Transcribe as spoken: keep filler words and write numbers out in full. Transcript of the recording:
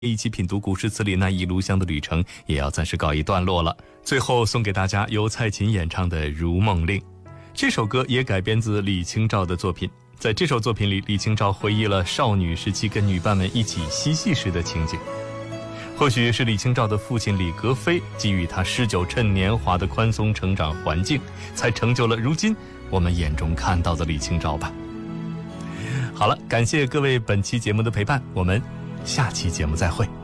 一起品读古诗词里那一炉香的旅程也要暂时告一段落了。最后送给大家由蔡琴演唱的《如梦令》。这首歌也改编自李清照的作品。在这首作品里，李清照回忆了少女时期跟女伴们一起嬉戏时的情景。或许是李清照的父亲李格非给予她诗酒趁年华的宽松成长环境，才成就了如今我们眼中看到的李清照吧。好了，感谢各位本期节目的陪伴，我们下期节目再会。